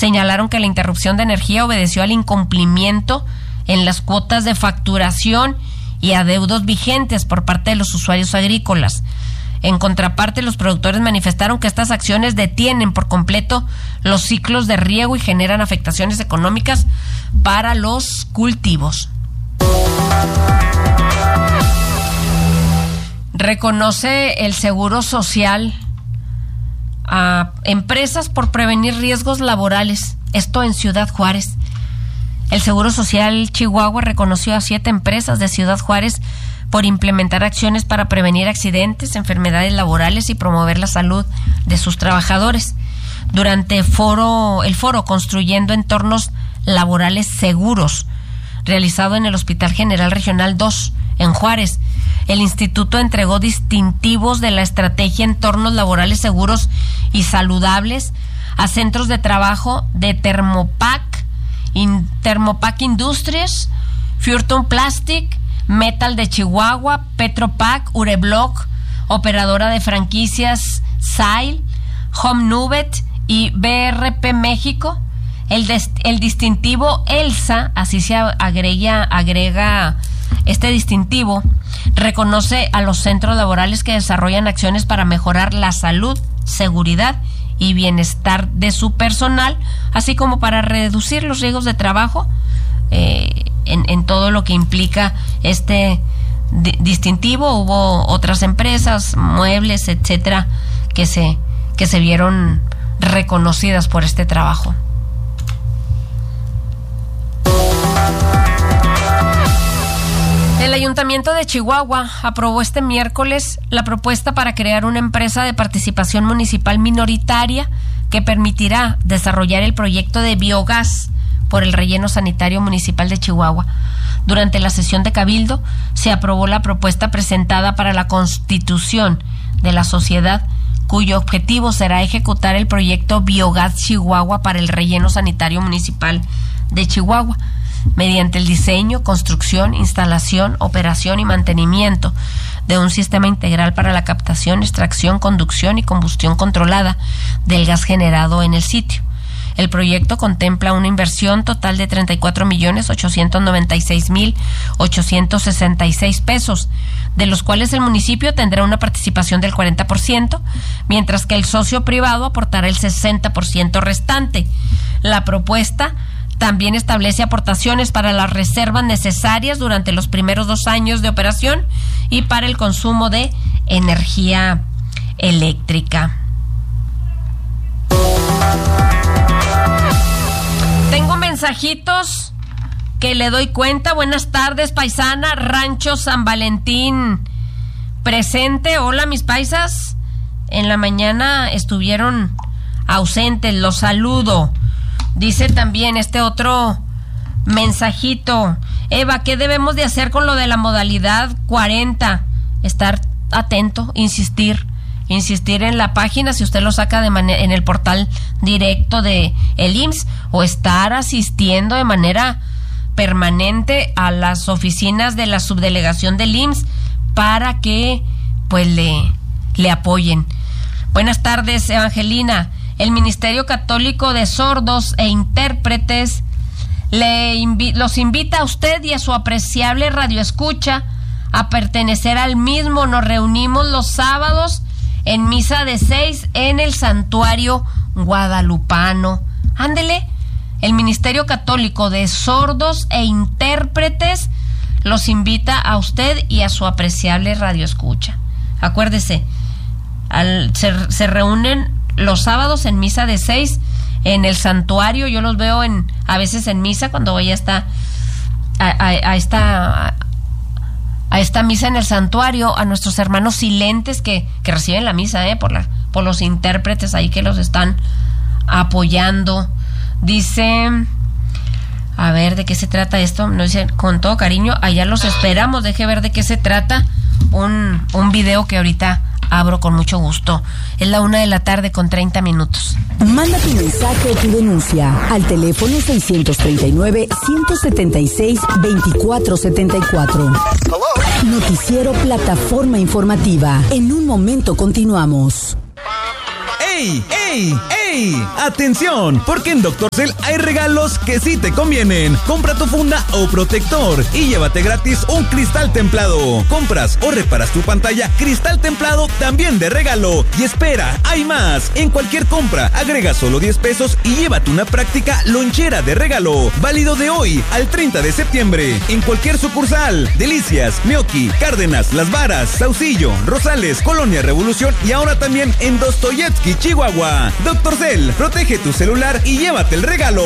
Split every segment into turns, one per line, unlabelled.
señalaron que la interrupción de energía obedeció al incumplimiento en las cuotas de facturación y adeudos vigentes por parte de los usuarios agrícolas. En contraparte, los productores manifestaron que estas acciones detienen por completo los ciclos de riego y generan afectaciones económicas para los cultivos. Reconoce el Seguro Social a empresas por prevenir riesgos laborales. Esto en Ciudad Juárez. El Seguro Social Chihuahua reconoció a 7 empresas de Ciudad Juárez por implementar acciones para prevenir accidentes, enfermedades laborales y promover la salud de sus trabajadores. Durante el foro Construyendo Entornos Laborales Seguros, realizado en el Hospital General Regional 2, en Juárez, el instituto entregó distintivos de la estrategia Entornos Laborales Seguros y Saludables a centros de trabajo de Thermopac Industries, Furton Plastic, Metal de Chihuahua, Petropac, Ureblock, operadora de franquicias SAIL, Home Nubet y BRP México. El distintivo ELSA, así se agrega este distintivo, reconoce a los centros laborales que desarrollan acciones para mejorar la salud, seguridad y bienestar de su personal, así como para reducir los riesgos de trabajo en todo lo que implica este distintivo. Hubo otras empresas, muebles, etcétera, que se vieron reconocidas por este trabajo. El Ayuntamiento de Chihuahua aprobó este miércoles la propuesta para crear una empresa de participación municipal minoritaria que permitirá desarrollar el proyecto de biogás por el relleno sanitario municipal de Chihuahua. Durante la sesión de Cabildo se aprobó la propuesta presentada para la constitución de la sociedad, cuyo objetivo será ejecutar el proyecto Biogás Chihuahua para el relleno sanitario municipal de Chihuahua, mediante el diseño, construcción, instalación, operación y mantenimiento de un sistema integral para la captación, extracción, conducción y combustión controlada del gas generado en el sitio. El proyecto contempla una inversión total de 34,896,866 pesos, de los cuales el municipio tendrá una participación del 40%, mientras que el socio privado aportará el 60% restante. La propuesta también establece aportaciones para las reservas necesarias durante los primeros 2 años de operación y para el consumo de energía eléctrica. Tengo mensajitos que le doy cuenta. Buenas tardes, paisana. Rancho San Valentín presente. Hola, mis paisas. En la mañana estuvieron ausentes. Los saludo. Dice también este otro mensajito: Eva, ¿qué debemos de hacer con lo de la modalidad 40? Estar atento, insistir en la página, si usted lo saca en el portal directo de el IMSS, o estar asistiendo de manera permanente a las oficinas de la subdelegación del IMSS para que pues le apoyen. Buenas tardes, Evangelina. El Ministerio Católico de Sordos e Intérpretes los invita a usted y a su apreciable radioescucha a pertenecer al mismo. Nos reunimos los sábados en misa de 6 en el Santuario Guadalupano. Ándele, el Ministerio Católico de Sordos e Intérpretes los invita a usted y a su apreciable radioescucha. Acuérdese, se reúnen los sábados en misa de 6 en el santuario. Yo los veo a veces en misa cuando voy a esta misa en el santuario, a nuestros hermanos silentes que reciben la misa, por los intérpretes ahí que los están apoyando. Dice, a ver, ¿de qué se trata esto? Nos dice, con todo cariño, allá los esperamos. Deje ver de qué se trata un video que ahorita abro con mucho gusto. Es la 1:30 p.m.
Manda tu mensaje o tu denuncia al teléfono 639-176-2474. Noticiero Plataforma Informativa. En un momento continuamos.
¡Ey! ¡Ey! ¡Ey! ¡Hey! ¡Atención! Porque en Dr. Cell hay regalos que sí te convienen. Compra tu funda o protector y llévate gratis un cristal templado. Compras o reparas tu pantalla, cristal templado también de regalo. Y espera, hay más. En cualquier compra, agrega solo 10 pesos y llévate una práctica lonchera de regalo. Válido de hoy al 30 de septiembre. En cualquier sucursal. Delicias, Meoqui, Cárdenas, Las Varas, Saucillo, Rosales, Colonia Revolución y ahora también en Dostoyevsky, Chihuahua. Dr. Cell, protege tu celular y llévate el regalo.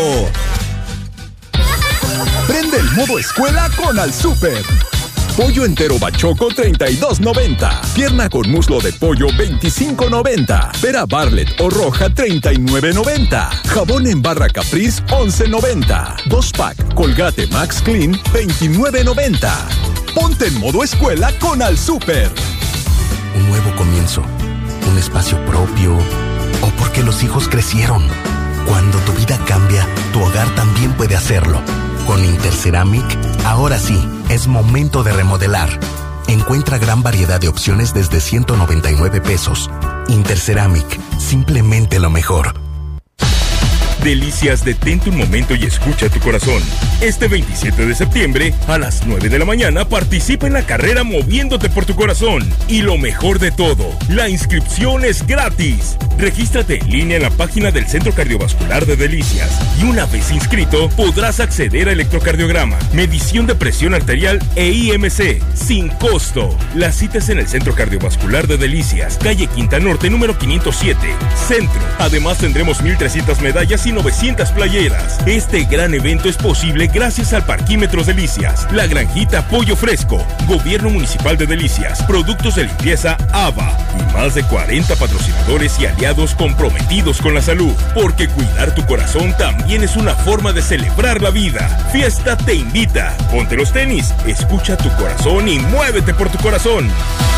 Prende el modo escuela con Al Súper. Pollo entero bachoco, $32.90. Pierna con muslo de pollo, $25.90. Pera Bartlett o roja, $39.90. Jabón en barra Caprice, $11.90. 2-pack Colgate Max Clean, $29.90. Ponte en modo escuela con Al Súper.
Un nuevo comienzo, un espacio propio, o porque los hijos crecieron. Cuando tu vida cambia, tu hogar también puede hacerlo. Con Interceramic, ahora sí, es momento de remodelar. Encuentra gran variedad de opciones desde $199. Interceramic, simplemente lo mejor.
Delicias, detente un momento y escucha tu corazón. Este 27 de septiembre, a las 9 de la mañana, participa en la carrera Moviéndote por tu Corazón. Y lo mejor de todo, la inscripción es gratis. Regístrate en línea en la página del Centro Cardiovascular de Delicias. Y una vez inscrito, podrás acceder a electrocardiograma, medición de presión arterial e IMC, sin costo. Las citas en el Centro Cardiovascular de Delicias, calle Quinta Norte, número 507, Centro. Además, tendremos 1,300 medallas y 900 playeras. Este gran evento es posible gracias al Parquímetros Delicias, La Granjita Pollo Fresco, Gobierno Municipal de Delicias, Productos de Limpieza ABA y más de 40 patrocinadores y aliados comprometidos con la salud. Porque cuidar tu corazón también es una forma de celebrar la vida. Fiesta te invita. Ponte los tenis, escucha tu corazón y muévete por tu corazón.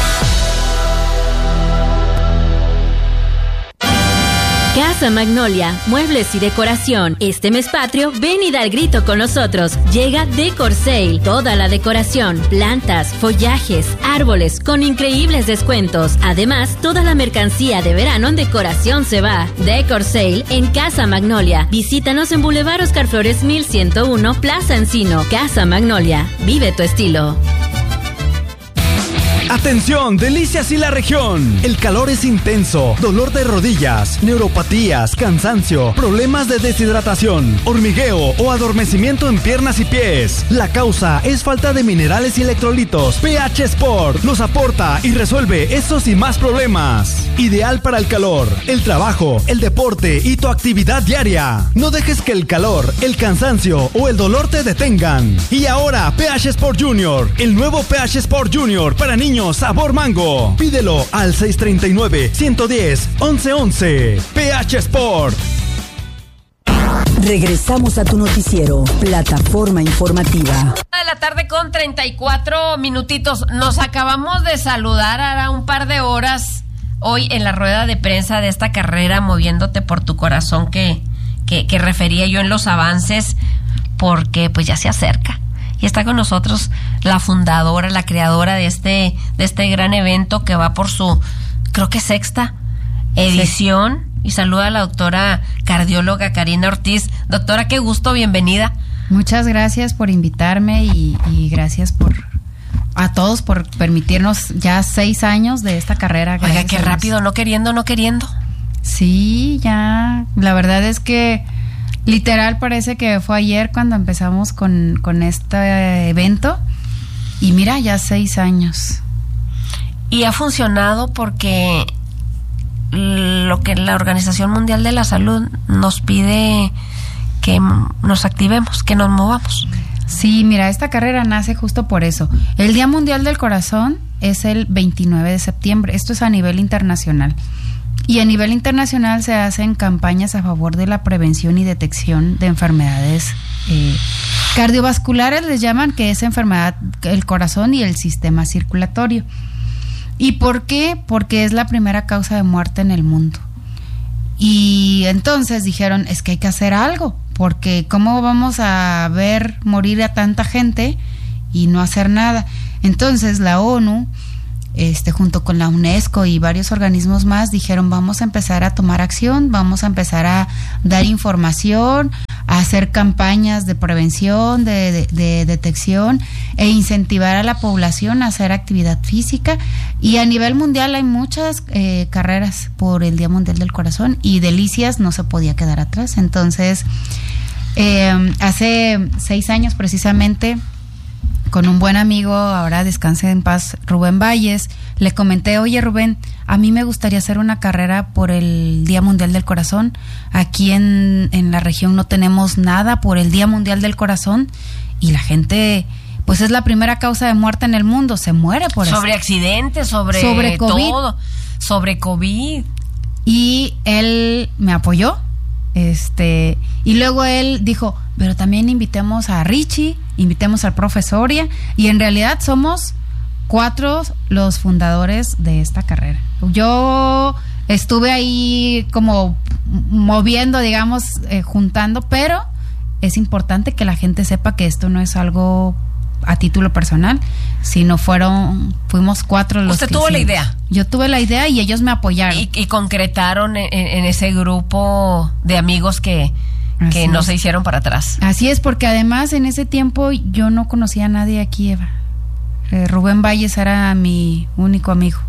Casa Magnolia, muebles y decoración. Este mes patrio, ven y da el grito con nosotros. Llega Decor Sale, toda la decoración, plantas, follajes, árboles, con increíbles descuentos. Además, toda la mercancía de verano en decoración se va. Decor Sale en Casa Magnolia. Visítanos en Boulevard Oscar Flores 1101, Plaza Encino. Casa Magnolia, vive tu estilo.
¡Atención! ¡Delicias y la región! El calor es intenso, dolor de rodillas, neuropatías, cansancio, problemas de deshidratación, hormigueo o adormecimiento en piernas y pies. La causa es falta de minerales y electrolitos. pH Sport los aporta y resuelve estos y más problemas. Ideal para el calor, el trabajo, el deporte y tu actividad diaria. No dejes que el calor, el cansancio o el dolor te detengan. Y ahora, pH Sport Junior, el nuevo pH Sport Junior para niños sabor mango. Pídelo al 639-110-1111. pH Sport.
Regresamos a tu noticiero, Plataforma Informativa.
De la tarde con 34 minutitos. Nos acabamos de saludar hará un par de horas hoy en la rueda de prensa de esta carrera Moviéndote por tu Corazón que refería yo en los avances, porque pues ya se acerca. Y está con nosotros la fundadora, la creadora de este gran evento que va por su, creo que 6ª edición. Sí. Y saluda a la doctora cardióloga Karina Ortiz. Doctora, qué gusto, bienvenida.
Muchas gracias por invitarme y gracias a todos por permitirnos ya 6 años de esta carrera.
Oiga, qué rápido, no queriendo.
Sí, ya, la verdad es que literal parece que fue ayer cuando empezamos con este evento y mira, ya 6 años.
Y ha funcionado porque lo que la Organización Mundial de la Salud nos pide que nos activemos, que nos movamos.
Sí, mira, esta carrera nace justo por eso. El Día Mundial del Corazón es el 29 de septiembre, esto es a nivel internacional. Y a nivel internacional se hacen campañas a favor de la prevención y detección de enfermedades cardiovasculares, les llaman, que es enfermedad el corazón y el sistema circulatorio. ¿Y por qué? Porque es la primera causa de muerte en el mundo. Y entonces dijeron, es que hay que hacer algo, porque ¿cómo vamos a ver morir a tanta gente y no hacer nada? Entonces la ONU junto con la UNESCO y varios organismos más, dijeron vamos a empezar a tomar acción, vamos a empezar a dar información, a hacer campañas de prevención, de detección e incentivar a la población a hacer actividad física. Y a nivel mundial hay muchas carreras por el Día Mundial del Corazón y Delicias no se podía quedar atrás. Entonces, hace 6 años precisamente, con un buen amigo, ahora descanse en paz, Rubén Valles, le comenté, oye Rubén, a mí me gustaría hacer una carrera por el Día Mundial del Corazón. Aquí en la región no tenemos nada por el Día Mundial del Corazón y la gente, pues es la primera causa de muerte en el mundo, se muere por eso.
Sobre accidentes, sobre
COVID.
Todo, sobre COVID.
Y él me apoyó, y luego él dijo, pero también invitemos a Richie, invitemos al profe Soria, y en realidad somos 4 los fundadores de esta carrera. Yo estuve ahí como moviendo, digamos, juntando, pero es importante que la gente sepa que esto no es algo a título personal, sino fuimos 4 los que
¿Usted tuvo la idea?
Yo tuve la idea y ellos me apoyaron.
Y concretaron en ese grupo de amigos que no se hicieron para atrás.
Así es, porque además en ese tiempo yo no conocía a nadie aquí, Eva. Rubén Valles era mi único amigo.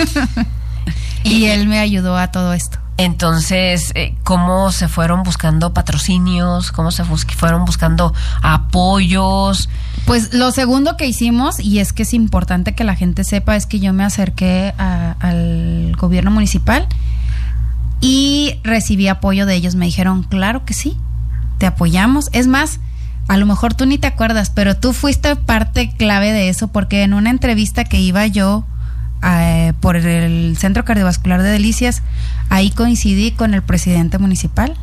y él me ayudó a todo esto.
Entonces, ¿cómo se fueron buscando patrocinios? ¿Cómo se fueron buscando apoyos?
Pues lo segundo que hicimos, y es que es importante que la gente sepa, es que yo me acerqué al gobierno municipal y recibí apoyo de ellos. Me dijeron, claro que sí, te apoyamos. Es más, a lo mejor tú ni te acuerdas, pero tú fuiste parte clave de eso, porque en una entrevista que iba yo por el Centro Cardiovascular de Delicias, ahí coincidí con el presidente municipal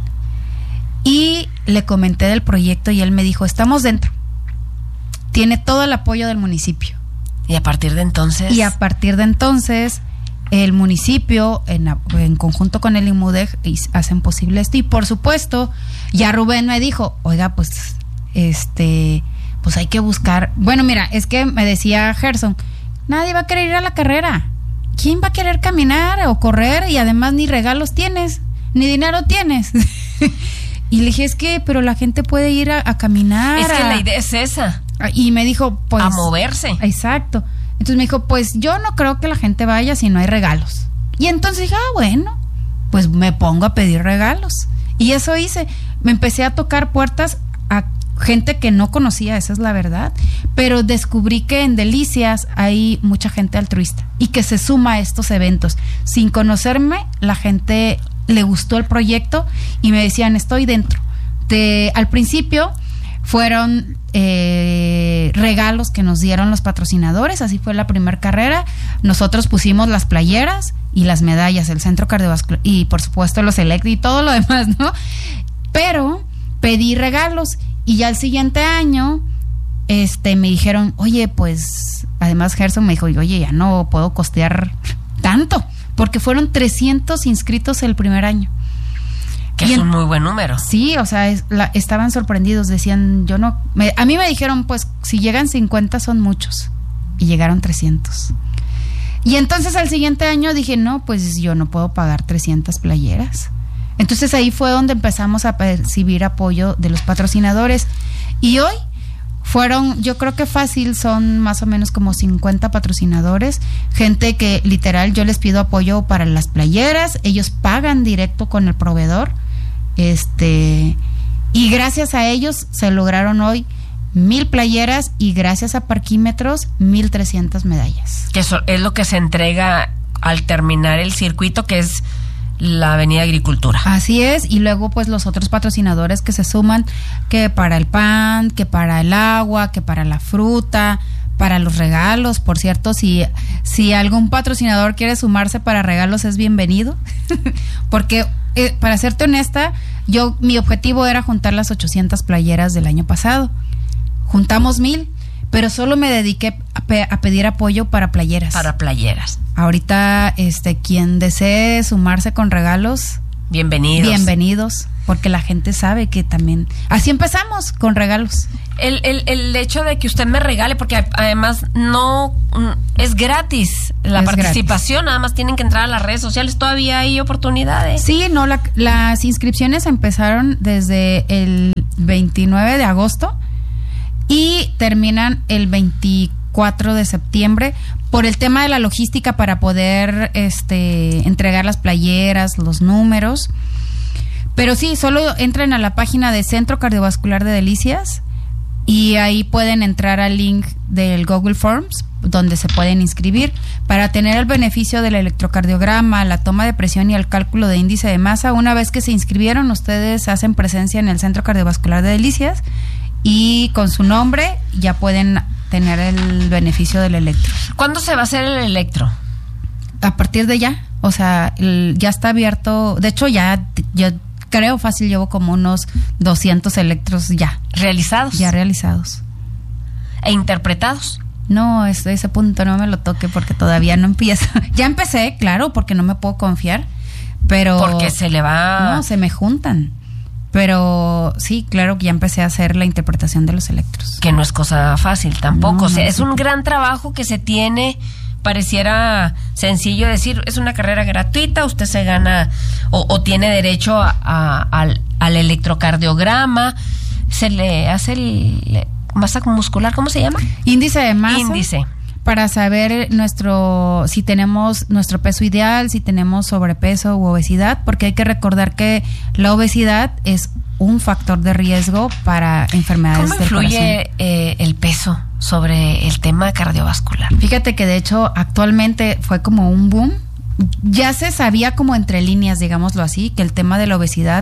y le comenté del proyecto y él me dijo, estamos dentro, tiene todo el apoyo del municipio.
Y a partir de entonces el municipio en conjunto con el IMUDEG hacen posible esto. Y por supuesto ya Rubén me dijo, oiga, pues pues hay que buscar. Bueno, mira, es que me decía Gerson, nadie va a querer ir a la carrera. ¿Quién va a querer caminar o correr? Y además ni regalos tienes, ni dinero tienes. Y le dije, es que, pero la gente puede ir a caminar. Es que la idea es esa.
Y me dijo, pues...
a moverse.
Exacto. Entonces me dijo, pues yo no creo que la gente vaya si no hay regalos. Y entonces dije, bueno, pues me pongo a pedir regalos. Y eso hice. Me empecé a tocar puertas a gente que no conocía, esa es la verdad, pero descubrí que en Delicias hay mucha gente altruista y que se suma a estos eventos. Sin conocerme, la gente le gustó el proyecto y me decían, estoy dentro. Al principio fueron regalos que nos dieron los patrocinadores, así fue la primera carrera. Nosotros pusimos las playeras y las medallas, el Centro Cardiovascular y por supuesto los Electri y todo lo demás, ¿no? Pero pedí regalos y ya el siguiente año me dijeron, oye, pues además Gerson me dijo, oye, ya no puedo costear tanto, porque fueron 300 inscritos el primer año.
Que es un muy buen número.
Sí, o sea, estaban sorprendidos, decían, a mí me dijeron, pues si llegan 50 son muchos, y llegaron 300. Y entonces al siguiente año dije, no, pues yo no puedo pagar 300 playeras. Entonces ahí fue donde empezamos a percibir apoyo de los patrocinadores. Y hoy yo creo que fácil, son más o menos como 50 patrocinadores, gente que literal yo les pido apoyo para las playeras, ellos pagan directo con el proveedor, y gracias a ellos se lograron hoy 1,000 playeras y gracias a parquímetros 1,300 medallas.
Que eso es lo que se entrega al terminar el circuito, que es la Avenida Agricultura.
Así es, y luego pues los otros patrocinadores que se suman, que para el pan, que para el agua, que para la fruta, para los regalos. Por cierto, si algún patrocinador quiere sumarse para regalos es bienvenido, porque para serte honesta, mi objetivo era juntar las 800 playeras del año pasado. Juntamos 1,000, pero solo me dediqué a pedir apoyo para playeras.
Para playeras.
Ahorita, quien desee sumarse con regalos, Bienvenidos, porque la gente sabe que también... Así empezamos, con regalos.
El hecho de que usted me regale, porque además no es gratis la participación, nada más tienen que entrar a las redes sociales, todavía hay oportunidades.
Sí, no, las inscripciones empezaron desde el 29 de agosto y terminan el 24 de septiembre por el tema de la logística para poder entregar las playeras, los números. Pero sí, solo entren a la página de Centro Cardiovascular de Delicias y ahí pueden entrar al link del Google Forms donde se pueden inscribir para tener el beneficio del electrocardiograma, la toma de presión y el cálculo de índice de masa. Una vez que se inscribieron, ustedes hacen presencia en el Centro Cardiovascular de Delicias y con su nombre ya pueden tener el beneficio del electro.
¿Cuándo se va a hacer el electro?
A partir de ya, o sea, ya está abierto. De hecho, yo creo fácil, llevo como unos 200 electros ya.
¿Realizados?
Ya realizados.
¿E interpretados?
No, ese punto no me lo toque porque todavía no empiezo. Ya empecé, claro, porque no me puedo confiar, pero...
Porque se le va...
No, se me juntan. Pero sí, claro que ya empecé a hacer la interpretación de los electros.
Que no es cosa fácil tampoco.
No,
o sea,
no,
es un gran trabajo que se tiene. Pareciera sencillo decir, es una carrera gratuita, usted se gana o tiene derecho al electrocardiograma, se le hace masa muscular, ¿cómo se llama?
Índice de masa.
Índice.
Para saber si tenemos nuestro peso ideal, si tenemos sobrepeso u obesidad, porque hay que recordar que la obesidad es un factor de riesgo para enfermedades del corazón.
¿Cómo influye el peso sobre el tema cardiovascular?
Fíjate que de hecho actualmente fue como un boom. Ya se sabía como entre líneas, digámoslo así, que el tema de la obesidad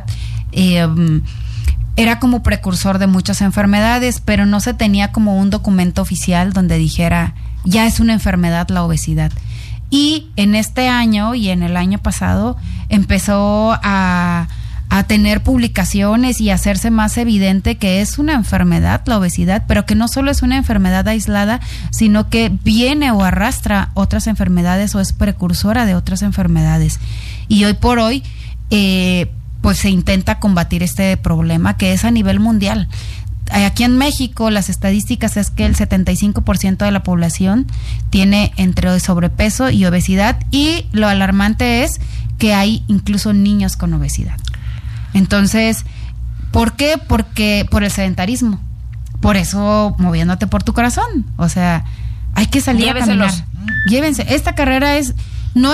era como precursor de muchas enfermedades, pero no se tenía como un documento oficial donde dijera ya es una enfermedad la obesidad. Y en este año y en el año pasado empezó a tener publicaciones y hacerse más evidente que es una enfermedad la obesidad, pero que no solo es una enfermedad aislada, sino que viene o arrastra otras enfermedades o es precursora de otras enfermedades. Y hoy por hoy pues se intenta combatir este problema que es a nivel mundial. Aquí en México las estadísticas es que el 75% de la población tiene entre sobrepeso y obesidad, y lo alarmante es que hay incluso niños con obesidad. Entonces, ¿por qué? Porque por el sedentarismo. Por eso, moviéndote por tu corazón. O sea, hay que salir a caminar. Llévense. Esta carrera es un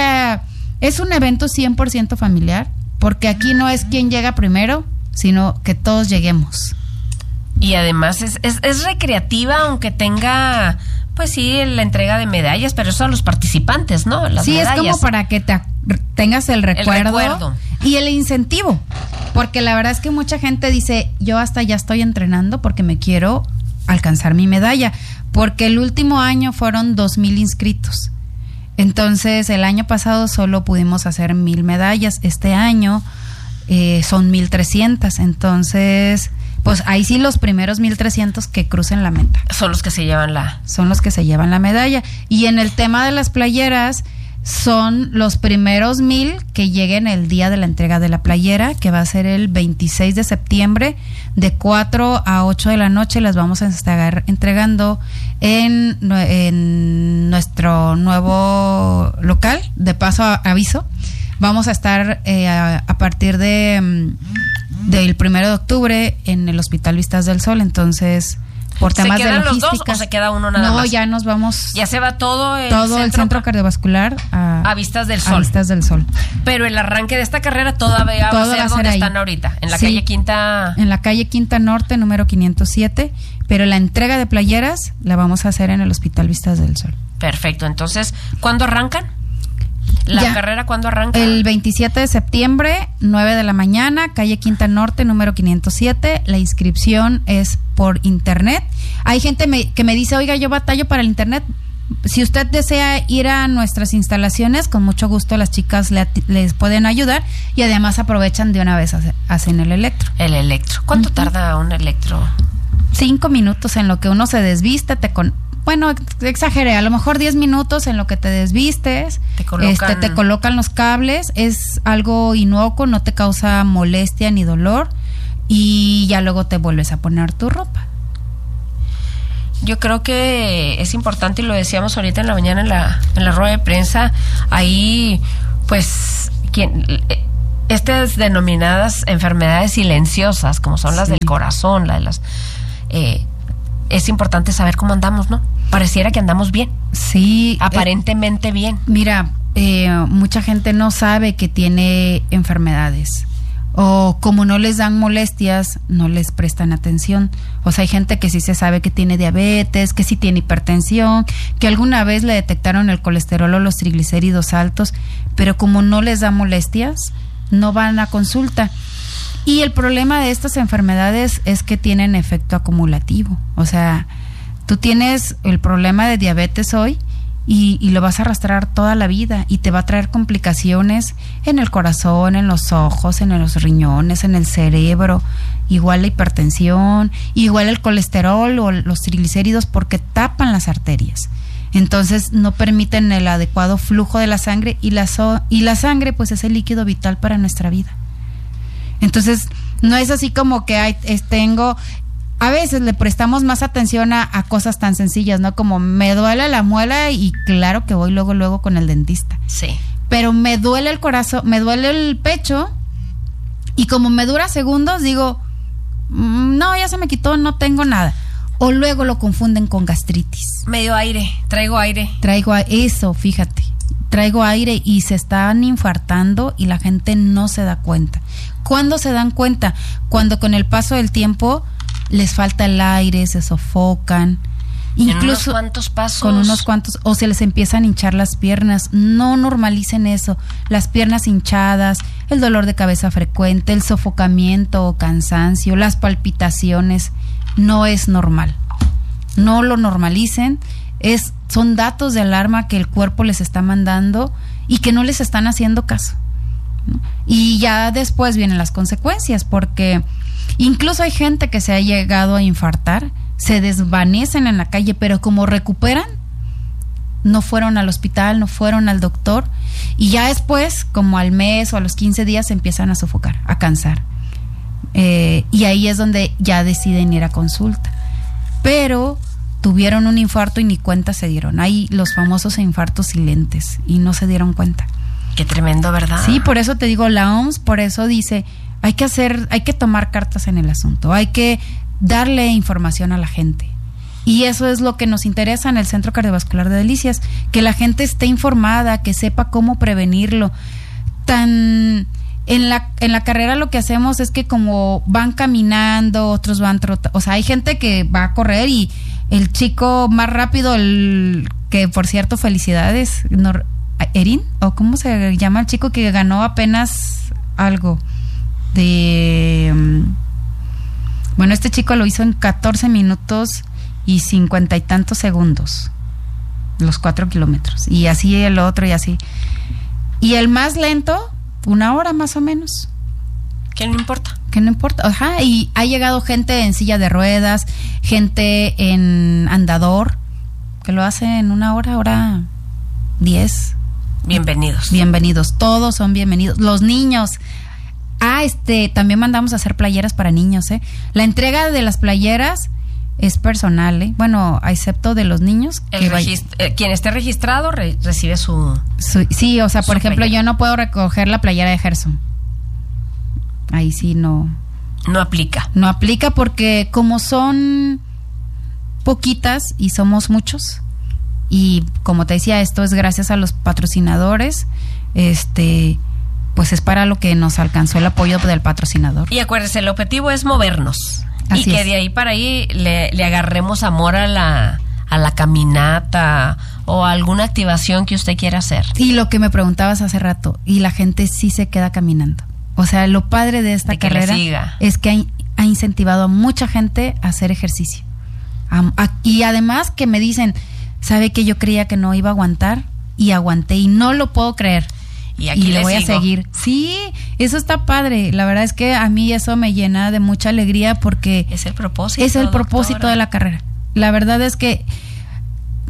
evento 100% familiar, porque aquí no es quién llega primero, sino que todos lleguemos.
Y además es recreativa, aunque tenga, pues sí, la entrega de medallas, pero eso a los participantes, ¿no? Las medallas.
Es como para que tengas el recuerdo y el incentivo, porque la verdad es que mucha gente dice, yo hasta ya estoy entrenando porque me quiero alcanzar mi medalla, porque el último año fueron 2,000 inscritos. Entonces, el año pasado solo pudimos hacer 1,000 medallas, este año son 1,300, entonces... Pues ahí sí los primeros 1,300 que crucen la meta.
Son los que se llevan
la medalla. Y en el tema de las playeras, son los primeros 1,000 que lleguen el día de la entrega de la playera, que va a ser el 26 de septiembre, de 4 a 8 de la noche. Las vamos a estar entregando en nuestro nuevo local. De paso, aviso, vamos a estar a partir del 1 de octubre en el Hospital Vistas del Sol. Entonces, por temas de logística. ¿Se quedan los dos
o se queda uno nada más?
No, ya nos vamos.
Ya se va todo el
centro cardiovascular a
Vistas del Sol.
A Vistas del Sol.
Pero el arranque de esta carrera todavía va a ser donde están ahorita, en la calle Quinta.
En la calle Quinta Norte, número 507. Pero la entrega de playeras la vamos a hacer en el Hospital Vistas del Sol.
Perfecto. Entonces, ¿cuándo arrancan? ¿La carrera cuándo arranca?
El 27 de septiembre, 9 de la mañana, calle Quinta Norte, número 507. La inscripción es por internet. Hay gente que me dice, oiga, yo batallo para el internet. Si usted desea ir a nuestras instalaciones, con mucho gusto las chicas les pueden ayudar, y además aprovechan de una vez, hacen el electro.
El electro. ¿Cuánto tarda un electro?
5 minutos en lo que uno se desviste, bueno, exageré, a lo mejor 10 minutos en lo que te desvistes, te colocan los cables, es algo inocuo, no te causa molestia ni dolor, y ya luego te vuelves a poner tu ropa.
Yo creo que es importante, y lo decíamos ahorita en la mañana en la rueda de prensa, ahí pues estas denominadas enfermedades silenciosas, como son las del corazón, es importante saber cómo andamos, ¿no? Pareciera que andamos bien.
Sí.
Aparentemente bien.
Mira, mucha gente no sabe que tiene enfermedades, o como no les dan molestias, no les prestan atención. O sea, hay gente que sí se sabe que tiene diabetes, que sí tiene hipertensión, que alguna vez le detectaron el colesterol o los triglicéridos altos, pero como no les da molestias, no van a consulta. Y el problema de estas enfermedades es que tienen efecto acumulativo. O sea, tú tienes el problema de diabetes hoy y lo vas a arrastrar toda la vida, y te va a traer complicaciones en el corazón, en los ojos, en los riñones, en el cerebro, igual la hipertensión, igual el colesterol o los triglicéridos, porque tapan las arterias. Entonces no permiten el adecuado flujo de la sangre, y la sangre pues es el líquido vital para nuestra vida. Entonces no es así como que a veces le prestamos más atención a cosas tan sencillas, ¿no? Como me duele la muela y claro que voy luego con el dentista.
Sí.
Pero me duele el corazón, me duele el pecho, y como me dura segundos digo, no, ya se me quitó, no tengo nada. O luego lo confunden con gastritis.
Traigo aire.
Eso, fíjate. Traigo aire, y se están infartando y la gente no se da cuenta. ¿Cuándo se dan cuenta? Cuando con el paso del tiempo les falta el aire, se sofocan. Incluso
con unos cuantos pasos.
Con unos cuantos, o se les empiezan a hinchar las piernas. No normalicen eso. Las piernas hinchadas, el dolor de cabeza frecuente, el sofocamiento o cansancio, las palpitaciones, no es normal. No lo normalicen. Son datos de alarma que el cuerpo les está mandando y que no les están haciendo caso, ¿no? Y ya después vienen las consecuencias, porque incluso hay gente que se ha llegado a infartar, se desvanecen en la calle, pero como recuperan, no fueron al hospital, no fueron al doctor, y ya después, como al mes o a los 15 días, se empiezan a sofocar, a cansar. Y ahí es donde ya deciden ir a consulta. Pero tuvieron un infarto y ni cuenta se dieron. Hay los famosos infartos silentes y no se dieron cuenta.
Qué tremendo, ¿verdad?
Sí, por eso te digo, la OMS por eso dice, hay que tomar cartas en el asunto, hay que darle información a la gente. Y eso es lo que nos interesa en el Centro Cardiovascular de Delicias, que la gente esté informada, que sepa cómo prevenirlo. En la carrera lo que hacemos es que como van caminando, otros van trotando, o sea, hay gente que va a correr, y el chico más rápido, que por cierto, felicidades, Erin, o cómo se llama el chico que ganó apenas algo de... Bueno, este chico lo hizo en 14 minutos y 50 y tantos segundos, los 4 kilómetros, y así el otro y así. Y el más lento, 1 hora más o menos.
¿Qué no importa?
Que no importa, ajá, y ha llegado gente en silla de ruedas, gente en andador, que lo hace en 1 hora 10. Bienvenidos, todos son bienvenidos. Los niños, también mandamos a hacer playeras para niños, La entrega de las playeras es personal, Bueno, excepto de los niños.
Quien esté registrado recibe su...
Sí, o sea, por ejemplo,
playera.
Yo no puedo recoger la playera de Gerson. Ahí sí no
aplica.
No aplica, porque como son poquitas y somos muchos, y como te decía, esto es gracias a los patrocinadores, pues es para lo que nos alcanzó el apoyo del patrocinador.
Y acuérdese, el objetivo es movernos.
Así
y que
es.
de ahí para ahí le agarremos amor a la caminata o a alguna activación que usted quiera hacer.
Y lo que me preguntabas hace rato, y la gente sí se queda caminando. O sea, lo padre de esta carrera es que ha incentivado a mucha gente a hacer ejercicio. Y además que me dicen, ¿sabe que yo creía que no iba a aguantar? Y aguanté, y no lo puedo creer.
Y aquí
le voy
sigo.
a seguir. Sí, eso está padre. La verdad es que a mí eso me llena de mucha alegría, porque
es el propósito.
Es el propósito de la carrera. La verdad es que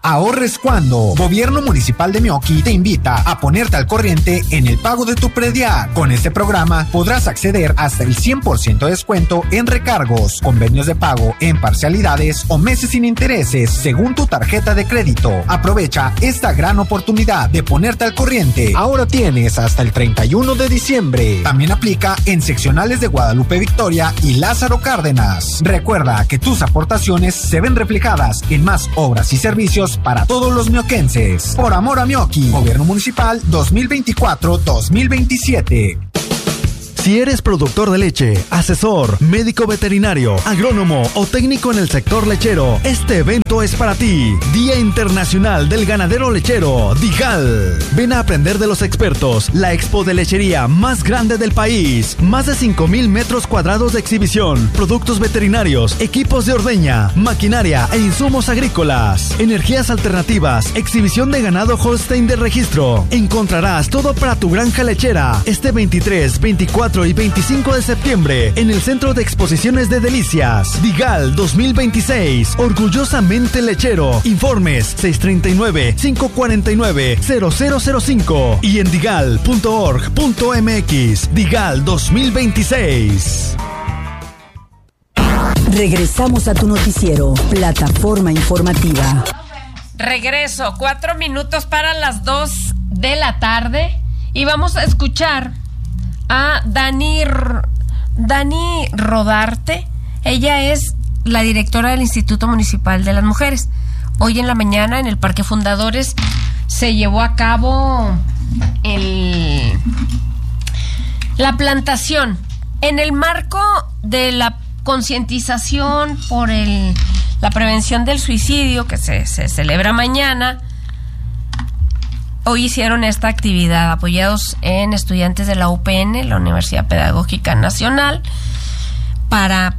Ahorres cuando. Gobierno Municipal de Meoqui te invita a ponerte al corriente en el pago de tu predial. Con este programa podrás acceder hasta el 100% de descuento en recargos, convenios de pago en parcialidades o meses sin intereses según tu tarjeta de crédito. Aprovecha esta gran oportunidad de ponerte al corriente. Ahora tienes hasta el 31 de diciembre. También aplica en seccionales de Guadalupe Victoria y Lázaro Cárdenas. Recuerda que tus aportaciones se ven reflejadas en más obras y servicios para todos los mioquenses. Por amor a Meoqui, Gobierno Municipal 2024-2027.
Si eres productor de leche, asesor, médico veterinario, agrónomo o técnico en el sector lechero, este evento es para ti. Día Internacional del Ganadero Lechero, DIGAL. Ven a aprender de los expertos, la expo de lechería más grande del país. Más de 5,000 metros cuadrados de exhibición, productos veterinarios, equipos de ordeña, maquinaria e insumos agrícolas, energías alternativas, exhibición de ganado Holstein de registro. Encontrarás todo para tu granja lechera este 23, 24 y 25 de septiembre en el Centro de Exposiciones de Delicias. DIGAL 2026, orgullosamente lechero. Informes 639-549-0005 y en digal.org.mx. DIGAL 2026.
Regresamos a tu noticiero, Plataforma Informativa.
Regreso, 4 minutos para las 2 de la tarde y vamos a escuchar a Dani Rodarte. Ella es la directora del Instituto Municipal de las Mujeres. Hoy en la mañana en el Parque Fundadores se llevó a cabo la plantación en el marco de la concientización por la prevención del suicidio que se celebra mañana. Hoy hicieron esta actividad apoyados en estudiantes de la UPN, la Universidad Pedagógica Nacional, para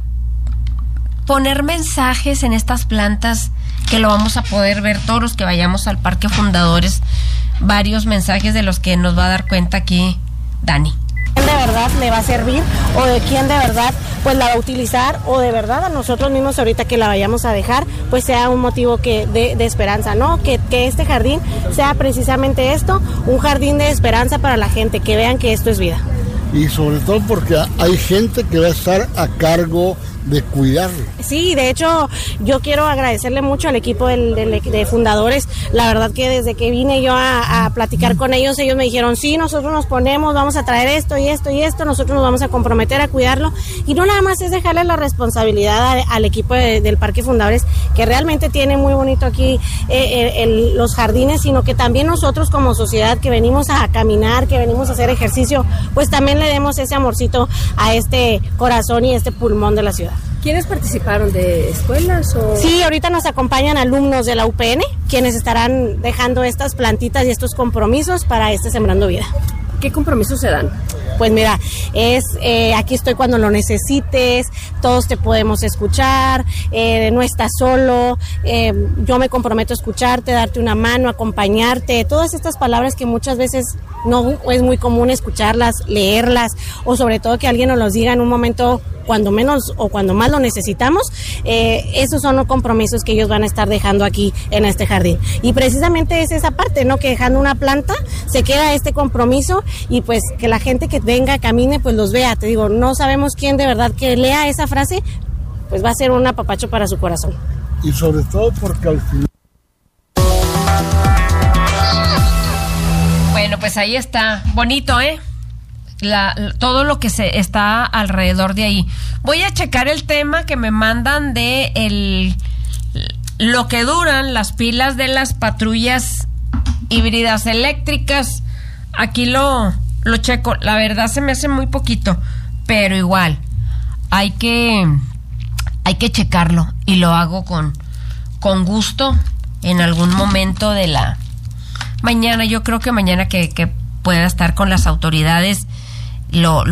poner mensajes en estas plantas que lo vamos a poder ver todos los que vayamos al Parque Fundadores, varios mensajes de los que nos va a dar cuenta aquí Dani.
¿Quién de verdad le va a servir o de quién de verdad pues la va a utilizar o de verdad a nosotros mismos ahorita que la vayamos a dejar pues sea un motivo de esperanza, ¿no? Que este jardín sea precisamente esto, un jardín de esperanza para la gente, que vean que esto es vida.
Y sobre todo porque hay gente que va a estar a cargo de cuidarlo.
Sí, de hecho yo quiero agradecerle mucho al equipo de fundadores. La verdad que desde que vine yo a platicar con ellos me dijeron, sí, nosotros nos ponemos, vamos a traer esto y esto y esto, nosotros nos vamos a comprometer a cuidarlo, y no nada más es dejarle la responsabilidad al equipo del Parque Fundadores, que realmente tiene muy bonito aquí los jardines, sino que también nosotros como sociedad que venimos a caminar, que venimos a hacer ejercicio, pues también le demos ese amorcito a este corazón y este pulmón de la ciudad.
¿Quiénes participaron, de escuelas o...?
Sí, ahorita nos acompañan alumnos de la UPN, quienes estarán dejando estas plantitas y estos compromisos para Sembrando Vida.
¿Qué compromisos se dan?
Pues mira, aquí estoy cuando lo necesites, todos te podemos escuchar, no estás solo, yo me comprometo a escucharte, darte una mano, acompañarte, todas estas palabras que muchas veces no es muy común escucharlas, leerlas, o sobre todo que alguien nos los diga en un momento cuando menos o cuando más lo necesitamos. Esos son los compromisos que ellos van a estar dejando aquí en este jardín. Y precisamente es esa parte, ¿no? Que dejando una planta se queda este compromiso, y pues que la gente que venga, camine, pues los vea. Te digo, no sabemos quién de verdad que lea esa frase, pues va a ser un apapacho para su corazón.
Y sobre todo porque al final...
Bueno, pues ahí está. Bonito, ¿eh? Todo lo que se está alrededor de ahí. Voy a checar el tema que me mandan de lo que duran las pilas de las patrullas híbridas eléctricas. Aquí lo checo. La verdad se me hace muy poquito, pero igual hay que checarlo, y lo hago con gusto en algún momento de la mañana. Yo creo que mañana que pueda estar con las autoridades lo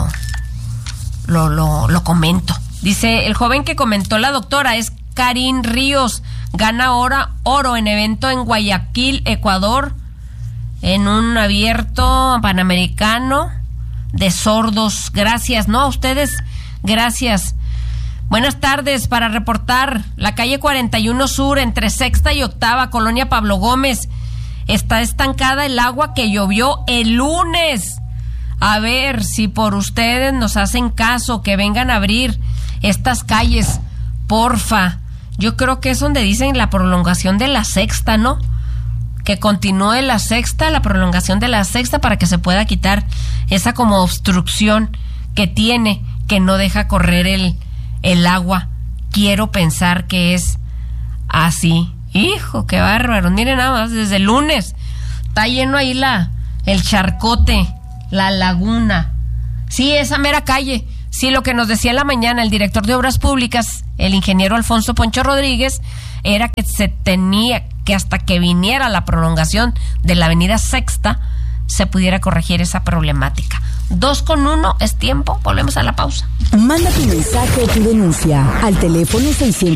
comento. Dice, el joven que comentó la doctora es Karim Ríos, gana oro en evento en Guayaquil, Ecuador, en un abierto panamericano de sordos. Gracias, ¿no? A ustedes, gracias. Bueno, Buenas tardes, para reportar la calle 41 Sur entre Sexta y Octava, Colonia Pablo Gómez. Está estancada el agua que llovió el lunes. A ver si por ustedes nos hacen caso, que vengan a abrir estas calles, porfa. Yo creo que es donde dicen la prolongación de la Sexta, ¿no? Que continúe la Sexta, la prolongación de la Sexta, para que se pueda quitar esa como obstrucción que tiene, que no deja correr el agua. Quiero pensar que es así. Hijo, qué bárbaro. Miren nada más, desde el lunes está lleno ahí el charcote, la laguna. Sí, esa mera calle. Sí, lo que nos decía en la mañana el director de Obras Públicas, el ingeniero Alfonso Poncho Rodríguez, era que se tenía que hasta que viniera la prolongación de la avenida Sexta se pudiera corregir esa problemática. 2:01 es tiempo, volvemos a la pausa.
Manda tu mensaje o tu denuncia al teléfono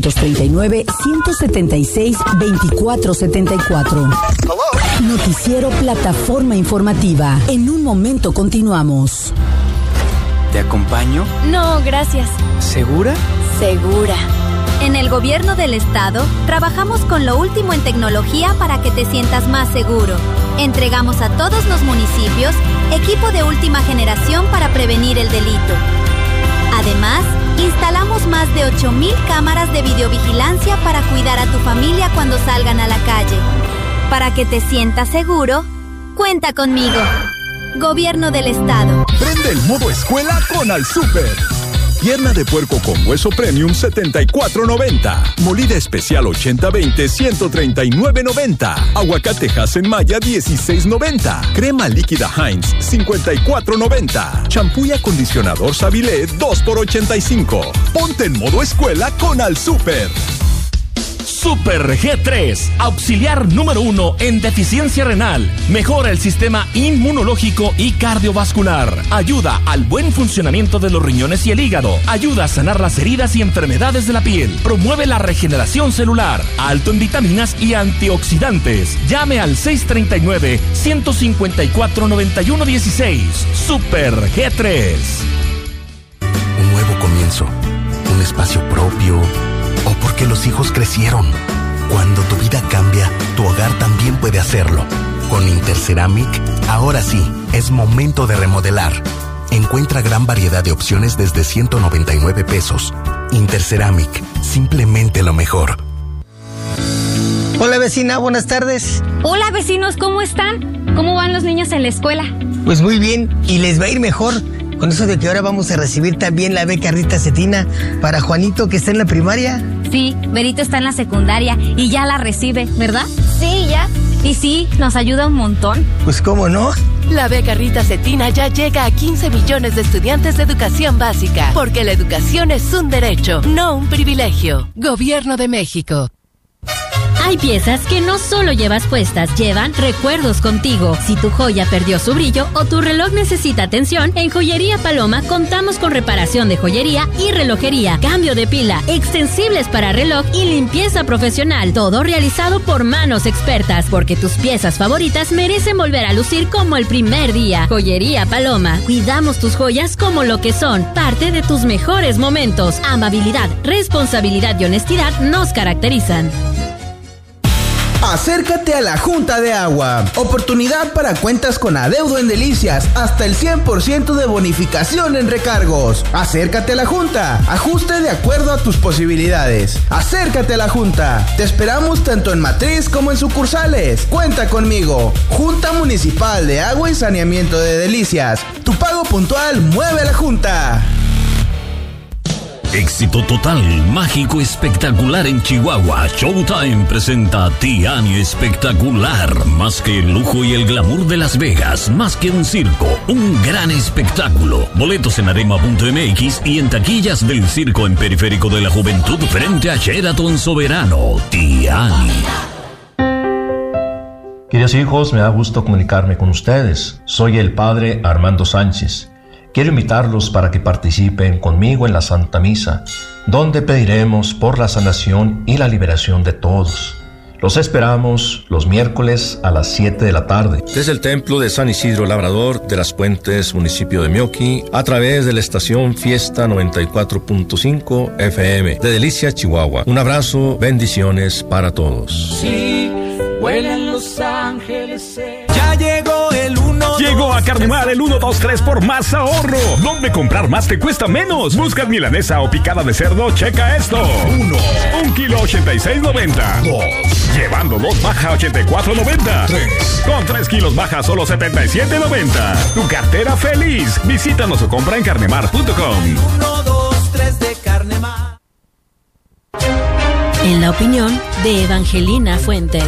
639-176-2474. Noticiero Plataforma Informativa. En un momento continuamos.
¿Te acompaño?
No, gracias.
¿Segura?
Segura. En el gobierno del estado, trabajamos con lo último en tecnología para que te sientas más seguro. Entregamos a todos los municipios equipo de última generación para prevenir el delito. Además, instalamos más de 8,000 cámaras de videovigilancia para cuidar a tu familia cuando salgan a la calle. Para que te sientas seguro, cuenta conmigo. Gobierno del estado.
Prende el modo escuela con Al Súper. Pierna de puerco con hueso premium, $74.90. Molida especial 80-20, $139.90. Aguacate Hass-en-Maya, $16.90. Crema líquida Heinz, $54.90. Champú y acondicionador Savilé, 2 por $85. Ponte en modo escuela con Al Súper.
Super G3, auxiliar número 1 en deficiencia renal. Mejora el sistema inmunológico y cardiovascular. Ayuda al buen funcionamiento de los riñones y el hígado. Ayuda a sanar las heridas y enfermedades de la piel. Promueve la regeneración celular. Alto en vitaminas y antioxidantes. Llame al 639-154-9116. Super G3.
Un nuevo comienzo. Un espacio propio. O porque los hijos crecieron. Cuando tu vida cambia, tu hogar también puede hacerlo. Con Interceramic, ahora sí, es momento de remodelar. Encuentra gran variedad de opciones desde $199. Interceramic, simplemente lo mejor.
Hola vecina, buenas tardes.
Hola vecinos, ¿cómo están? ¿Cómo van los niños en la escuela?
Pues muy bien, y les va a ir mejor. Con eso de que ahora vamos a recibir también la beca Rita Cetina para Juanito, que está en la primaria.
Sí, Berito está en la secundaria y ya la recibe, ¿verdad?
Sí, ya.
Y sí, nos ayuda un montón.
Pues cómo no.
La beca Rita Cetina ya llega a 15 millones de estudiantes de educación básica, porque la educación es un derecho, no un privilegio. Gobierno de México.
Hay piezas que no solo llevas puestas, llevan recuerdos contigo. Si tu joya perdió su brillo o tu reloj necesita atención, en Joyería Paloma contamos con reparación de joyería y relojería, cambio de pila, extensibles para reloj y limpieza profesional. Todo realizado por manos expertas, porque tus piezas favoritas merecen volver a lucir como el primer día. Joyería Paloma. Cuidamos tus joyas como lo que son, parte de tus mejores momentos. Amabilidad, responsabilidad y honestidad nos caracterizan.
Acércate a la Junta de Agua. Oportunidad para cuentas con adeudo en Delicias. Hasta el 100% de bonificación en recargos. Acércate a la Junta. Ajuste de acuerdo a tus posibilidades. Acércate a la Junta. Te esperamos tanto en matriz como en sucursales. Cuenta conmigo. Junta Municipal de Agua y Saneamiento de Delicias. Tu pago puntual mueve a la Junta.
Éxito total, mágico, espectacular en Chihuahua. Showtime presenta Tiani Espectacular. Más que el lujo y el glamour de Las Vegas, más que un circo, un gran espectáculo. Boletos en arema.mx y en taquillas del circo en Periférico de la Juventud frente a Sheraton Soberano. Tiani.
Queridos hijos, me da gusto comunicarme con ustedes. Soy el padre Armando Sánchez. Quiero invitarlos para que participen conmigo en la Santa Misa, donde pediremos por la sanación y la liberación de todos. Los esperamos los miércoles a las 7 de la tarde.
Desde el Templo de San Isidro Labrador de Las Puentes, municipio de Meoqui, a través de la estación Fiesta 94.5 FM de Delicias, Chihuahua. Un abrazo, bendiciones para todos.
Sí, huelen Los Ángeles. Ya llegó el 1.
Llegó a Carnemar el 1, 2, 3 por más ahorro. ¿Dónde comprar más te cuesta menos? Buscas milanesa o picada de cerdo, checa esto. 1 kilo 86.90. 2. Llevando 2 baja 84.90. 3. Con 3 kilos baja solo 77.90. Tu cartera feliz. Visítanos o compra en carnemar.com.
1, 2, 3 de Carnemar.
En la opinión de Evangelina Fuentes.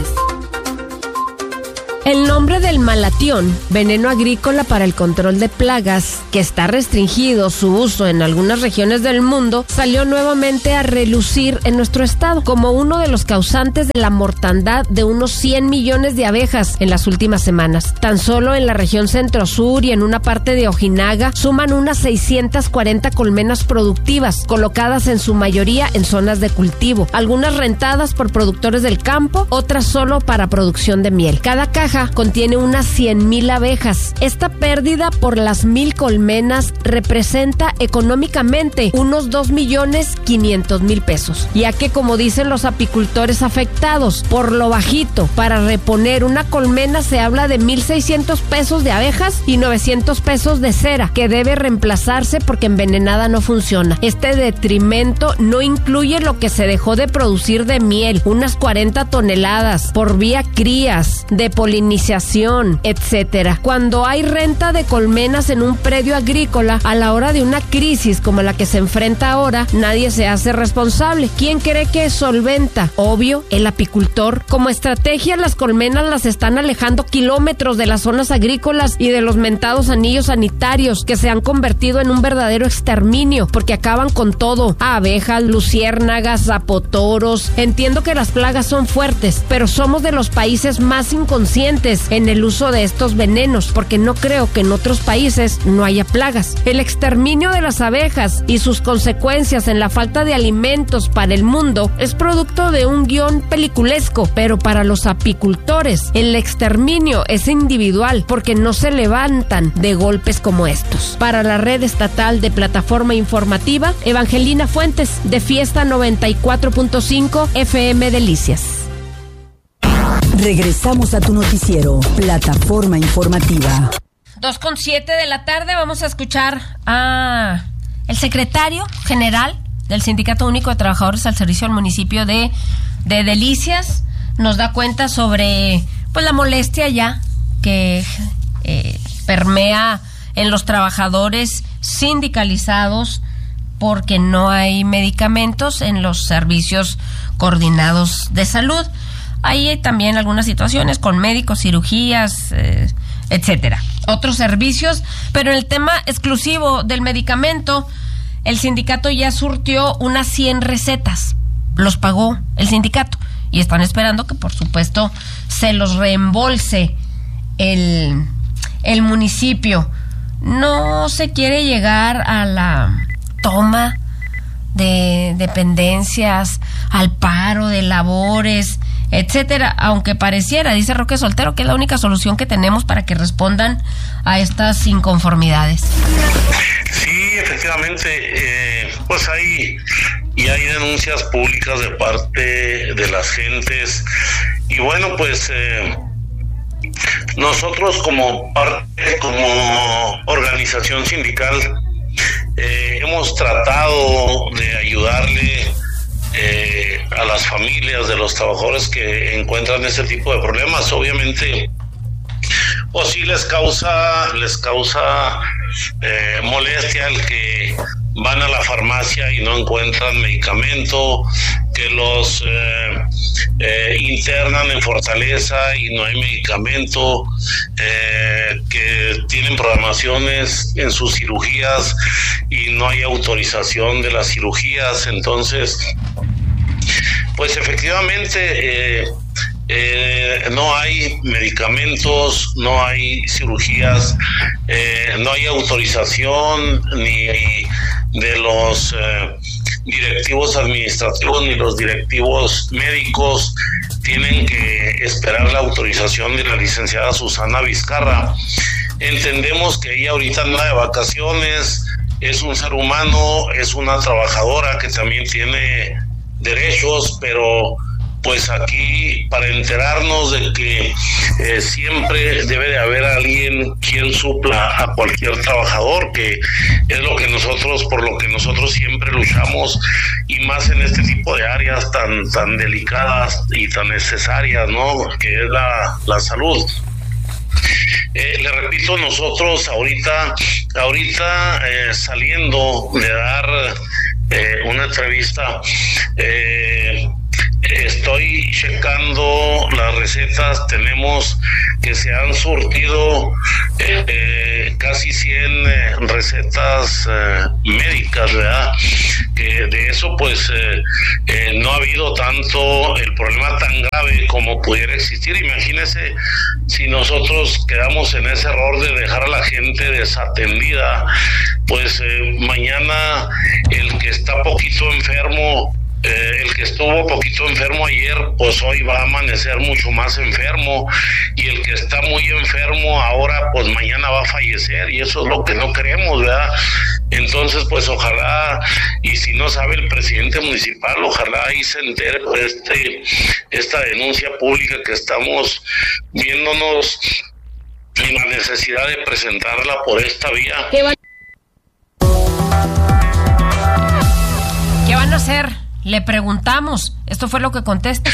El nombre del malatión, veneno agrícola para el control de plagas, que está restringido su uso en algunas regiones del mundo, salió nuevamente a relucir en nuestro estado como uno de los causantes de la mortandad de unos 100 millones de abejas en las últimas semanas. Tan solo en la región centro-sur y en una parte de Ojinaga suman unas 640 colmenas productivas, colocadas en su mayoría en zonas de cultivo, algunas rentadas por productores del campo, otras solo para producción de miel. Cada caja contiene unas 100,000 abejas. Esta pérdida por las 1,000 colmenas representa económicamente unos 2,500,000 pesos. Ya que, como dicen los apicultores afectados, por lo bajito, para reponer una colmena se habla de 1,600 pesos de abejas y 900 pesos de cera, que debe reemplazarse porque envenenada no funciona. Este detrimento no incluye lo que se dejó de producir de miel, unas 40 toneladas, por vía crías, de polinización, etcétera. Cuando hay renta de colmenas en un predio agrícola, a la hora de una crisis como la que se enfrenta ahora, nadie se hace responsable. ¿Quién cree que solventa? Obvio, el apicultor. Como estrategia, las colmenas las están alejando kilómetros de las zonas agrícolas y de los mentados anillos sanitarios, que se han convertido en un verdadero exterminio, porque acaban con todo: abejas, luciérnagas, zapotoros. Entiendo que las plagas son fuertes, pero somos de los países más inconscientes en el uso de estos venenos, porque no creo que en otros países no haya plagas. El exterminio de las abejas y sus consecuencias en la falta de alimentos para el mundo es producto de un guión peliculesco, pero para los apicultores el exterminio es individual, porque no se levantan de golpes como estos. Para la red estatal de plataforma informativa, Evangelina Fuentes, de Fiesta 94.5 FM Delicias.
Regresamos a tu noticiero, plataforma informativa.
2:07 de la tarde, vamos a escuchar a el secretario general del Sindicato Único de Trabajadores al Servicio del Municipio de Delicias. Nos da cuenta sobre pues la molestia ya que permea en los trabajadores sindicalizados porque no hay medicamentos en los servicios coordinados de salud. Hay también algunas situaciones con médicos, cirugías, etcétera. Otros servicios, pero en el tema exclusivo del medicamento, el sindicato ya surtió unas 100 recetas. Los pagó el sindicato y están esperando que, por supuesto, se los reembolse el municipio. No se quiere llegar a la toma de dependencias, al paro de labores, etcétera, aunque pareciera, dice Roque Soltero, que es la única solución que tenemos para que respondan a estas inconformidades.
Sí, efectivamente, pues hay denuncias públicas de parte de las gentes y bueno, pues nosotros como organización sindical hemos tratado de ayudarle a las familias de los trabajadores que encuentran ese tipo de problemas. Obviamente, pues sí les causa molestia el que van a la farmacia y no encuentran medicamento, que los internan en Fortaleza y no hay medicamento, que tienen programaciones en sus cirugías y no hay autorización de las cirugías. Entonces, pues efectivamente no hay medicamentos, no hay cirugías, no hay autorización ni de los directivos administrativos ni los directivos médicos tienen que esperar la autorización de la licenciada Susana Vizcarra. Entendemos que ella ahorita anda de vacaciones, es un ser humano, es una trabajadora que también tiene derechos, pero pues aquí para enterarnos de que siempre debe de haber alguien quien supla a cualquier trabajador, que es lo que nosotros, por lo que nosotros siempre luchamos, y más en este tipo de áreas tan delicadas y tan necesarias, ¿no?, que es la salud. Le repito, nosotros ahorita saliendo de dar una entrevista, estoy checando las recetas. Tenemos que se han surtido casi 100 recetas médicas, ¿verdad? Que de eso pues no ha habido tanto el problema tan grave como pudiera existir. Imagínese si nosotros quedamos en ese error de dejar a la gente desatendida, pues mañana el que está poquito enfermo, el que estuvo poquito enfermo ayer, pues hoy va a amanecer mucho más enfermo, y el que está muy enfermo ahora, pues mañana va a fallecer, y eso es lo que no queremos, ¿verdad? Entonces, pues ojalá, y si no sabe el presidente municipal, ojalá ahí se entere por esta denuncia pública que estamos viéndonos en la necesidad de presentarla por esta vía.
¿Qué van a hacer? Le preguntamos. Esto fue lo que contesta.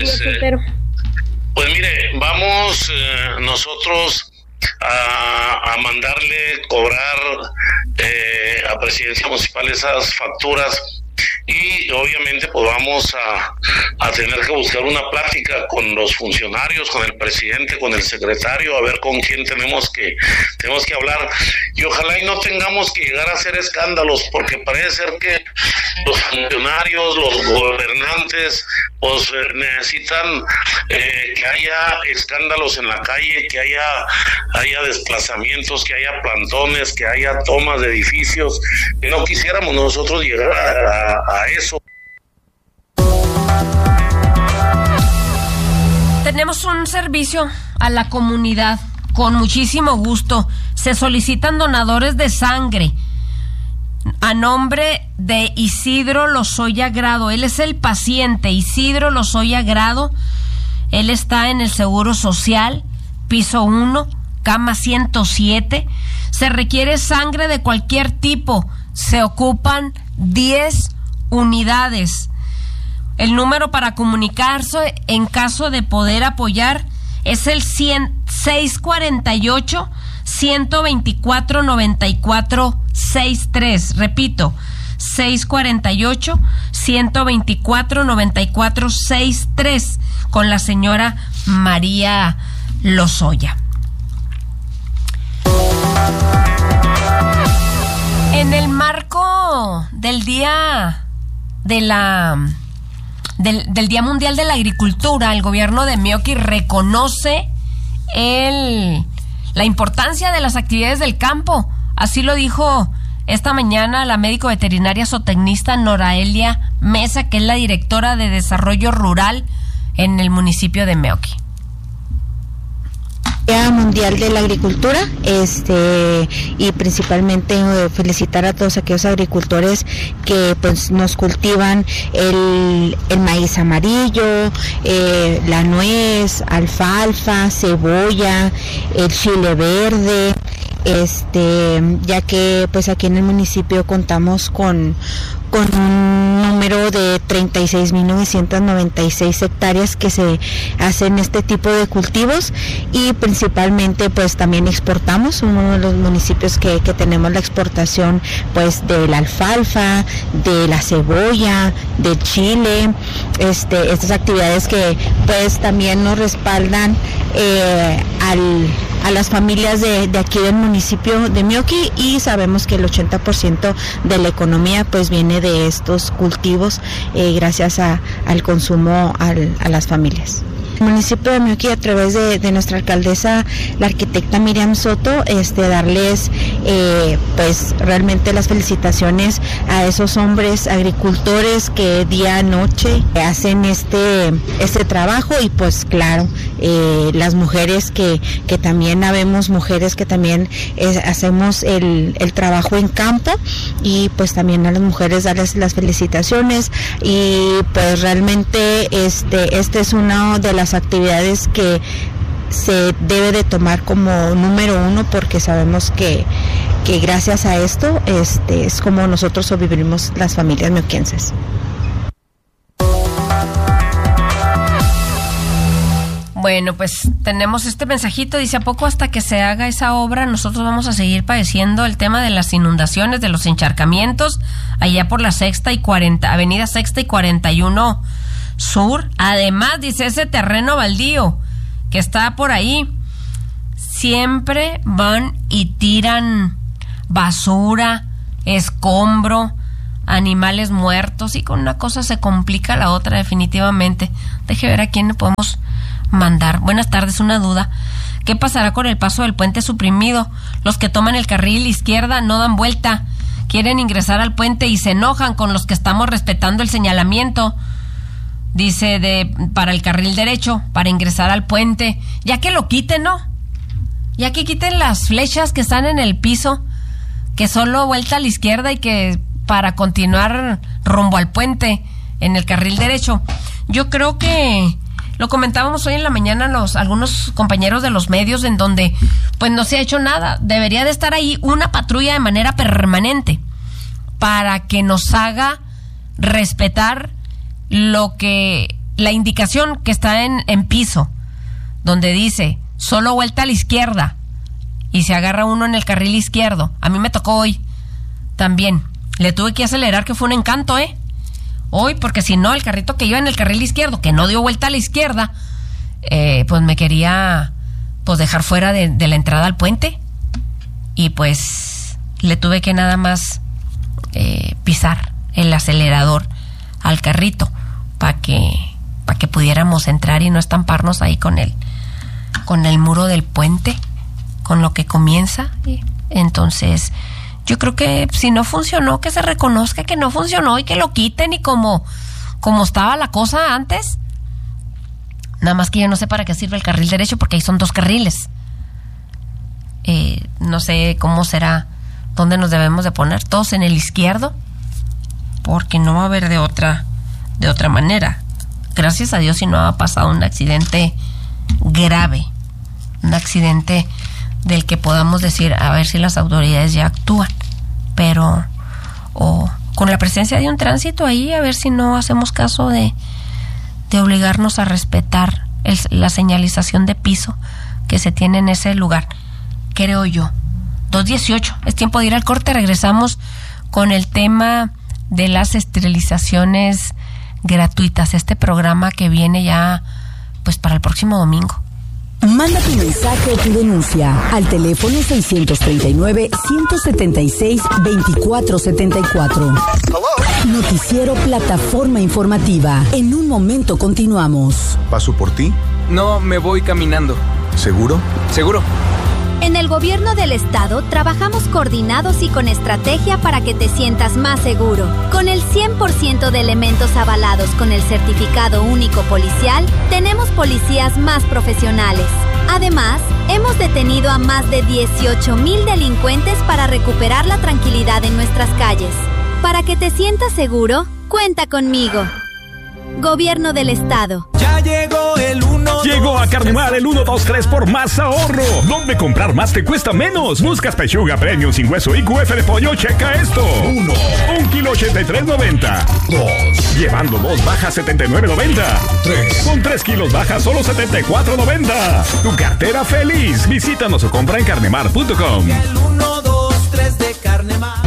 Pues mire, vamos nosotros a mandarle cobrar a Presidencia Municipal esas facturas, y obviamente pues vamos a tener que buscar una plática con los funcionarios, con el presidente, con el secretario, a ver con quién tenemos que hablar, y ojalá y no tengamos que llegar a hacer escándalos, porque parece ser que los funcionarios, los gobernantes, pues necesitan que haya escándalos en la calle, que haya desplazamientos, que haya plantones, que haya tomas de edificios, que no quisiéramos nosotros llegar a eso.
Tenemos un servicio a la comunidad con muchísimo gusto. Se solicitan donadores de sangre a nombre de Isidro Lozoya Grado. Él es el paciente Isidro Lozoya Grado. Él está en el Seguro Social, piso 1, cama 107. Se requiere sangre de cualquier tipo. Se ocupan 10 unidades. El número para comunicarse en caso de poder apoyar es el 648 124 94 63. Repito, 648 124 94 63, con la señora María Lozoya. En el marco del Día del Día Mundial de la Agricultura, el gobierno de Meoqui reconoce la importancia de las actividades del campo. Así lo dijo esta mañana la médico veterinaria zootecnista Noraelia Mesa, que es la directora de Desarrollo Rural en el municipio de Meoqui.
Día Mundial de la Agricultura, y principalmente felicitar a todos aquellos agricultores que pues nos cultivan el maíz amarillo, la nuez, alfalfa, cebolla, el chile verde, ya que pues aquí en el municipio contamos con un número de 36.996 hectáreas que se hacen este tipo de cultivos, y principalmente pues también exportamos. Uno de los municipios que tenemos la exportación pues de la alfalfa, de la cebolla, del chile, estas actividades que pues también nos respaldan a las familias de aquí del municipio de Meoqui, y sabemos que el 80% de la economía pues viene de estos cultivos gracias al consumo a las familias. El municipio de Meoqui, a través de nuestra alcaldesa, la arquitecta Miriam Soto, darles pues realmente las felicitaciones a esos hombres agricultores que día a noche hacen este trabajo, y pues claro, las mujeres que también habemos mujeres que también hacemos el trabajo en campo, y pues también a las mujeres darles las felicitaciones, y pues realmente este es una de las actividades que se debe de tomar como número uno, porque sabemos que gracias a esto es como nosotros sobrevivimos las familias meoquienses.
Bueno, pues tenemos este mensajito, dice: ¿a poco hasta que se haga esa obra nosotros vamos a seguir padeciendo el tema de las inundaciones, de los encharcamientos allá por la Avenida Sexta y 41 Sur? Además, dice, ese terreno baldío que está por ahí, siempre van y tiran basura, escombro, animales muertos, y con una cosa se complica la otra definitivamente. Deje ver a quién le podemos mandar. Buenas tardes, una duda. ¿Qué pasará con el paso del puente suprimido? Los que toman el carril izquierda no dan vuelta, quieren ingresar al puente y se enojan con los que estamos respetando el señalamiento, dice, para el carril derecho, para ingresar al puente. Ya que lo quiten, ¿no? Ya que quiten las flechas que están en el piso, que solo vuelta a la izquierda y que para continuar rumbo al puente en el carril derecho. Yo creo que lo comentábamos hoy en la mañana algunos compañeros de los medios, en donde pues no se ha hecho nada. Debería de estar ahí una patrulla de manera permanente para que nos haga respetar la indicación que está en piso, donde dice solo vuelta a la izquierda, y se agarra uno en el carril izquierdo. A mí me tocó hoy también, le tuve que acelerar, que fue un encanto hoy, porque si no, el carrito que iba en el carril izquierdo, que no dio vuelta a la izquierda, pues me quería pues dejar fuera de la entrada al puente, y pues le tuve que nada más pisar el acelerador al carrito para que pudiéramos entrar y no estamparnos ahí con el muro del puente, con lo que comienza. Entonces yo creo que si no funcionó, que se reconozca que no funcionó y que lo quiten, y como estaba la cosa antes. Nada más que yo no sé para qué sirve el carril derecho, porque ahí son 2 carriles. No sé cómo será, dónde nos debemos de poner, todos en el izquierdo, porque no va a haber de otra manera. Gracias a Dios si no ha pasado un accidente grave, un accidente del que podamos decir a ver si las autoridades ya actúan, pero o con la presencia de un tránsito ahí, a ver si no hacemos caso de obligarnos a respetar la señalización de piso que se tiene en ese lugar, creo yo. 2:18, es tiempo de ir al corte. Regresamos con el tema de las esterilizaciones gratuitas, este programa que viene ya pues para el próximo domingo.
Manda tu mensaje o tu denuncia al teléfono 639-176-2474. Noticiero Plataforma Informativa. En un momento continuamos.
¿Paso por ti?
No, me voy caminando.
¿Seguro?
Seguro.
En el gobierno del estado trabajamos coordinados y con estrategia para que te sientas más seguro. Con el 100% de elementos avalados con el certificado único policial, tenemos policías más profesionales. Además, hemos detenido a más de 18,000 delincuentes para recuperar la tranquilidad en nuestras calles. Para que te sientas seguro, cuenta conmigo. Gobierno del estado.
Ya llegó el 1.
Llegó a Carnemar el 1, 2, 3 por más ahorro. ¿Dónde comprar más te cuesta menos? Buscas pechuga premium sin hueso y QF de pollo. Checa esto. 1 kilo 83.90. 2. Llevando 2 baja 79.90. 3. Con 3 kilos baja solo 74.90. Tu cartera feliz. Visítanos o compra en carnemar.com.
El 1, 2, 3 de Carnemar.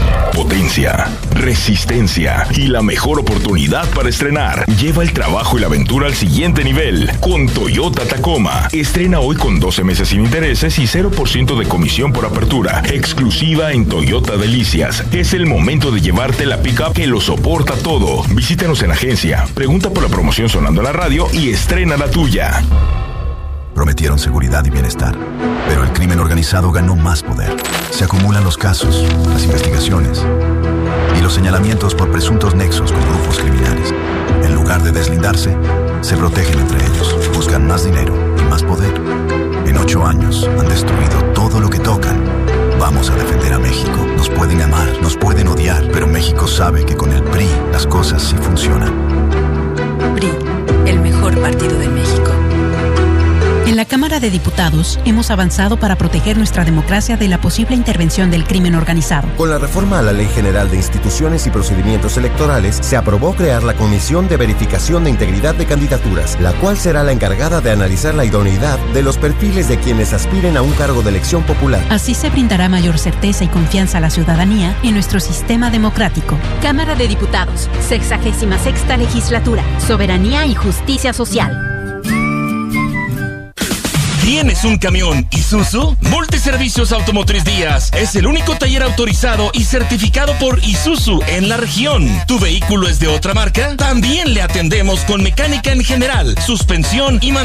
potencia, resistencia y la mejor oportunidad para estrenar. Lleva el trabajo y la aventura al siguiente nivel con Toyota Tacoma. Estrena hoy con 12 meses sin intereses y 0% de comisión por apertura. Exclusiva en Toyota Delicias. Es el momento de llevarte la pickup que lo soporta todo. Visítanos en agencia, pregunta por la promoción sonando en la radio y estrena la tuya.
Prometieron seguridad y bienestar, pero el crimen organizado ganó más poder. Se acumulan los casos, las investigaciones y los señalamientos por presuntos nexos con grupos criminales. En lugar de deslindarse, se protegen entre ellos, buscan más dinero y más poder. En 8 años han destruido todo lo que tocan. Vamos a defender a México. Nos pueden amar, nos pueden odiar, pero México sabe que con el PRI las cosas sí funcionan.
PRI, el mejor partido de México. En la Cámara de Diputados hemos avanzado para proteger nuestra democracia de la posible intervención del crimen organizado.
Con la reforma a la Ley General de Instituciones y Procedimientos Electorales, se aprobó crear la Comisión de Verificación de Integridad de Candidaturas, la cual será la encargada de analizar la idoneidad de los perfiles de quienes aspiren a un cargo de elección popular.
Así se brindará mayor certeza y confianza a la ciudadanía en nuestro sistema democrático.
Cámara de Diputados, 66ª Legislatura, Soberanía y Justicia Social.
¿Tienes un camión Isuzu? Multiservicios Automotriz Díaz es el único taller autorizado y certificado por Isuzu en la región. ¿Tu vehículo es de otra marca? También le atendemos con mecánica en general, suspensión y mantenimiento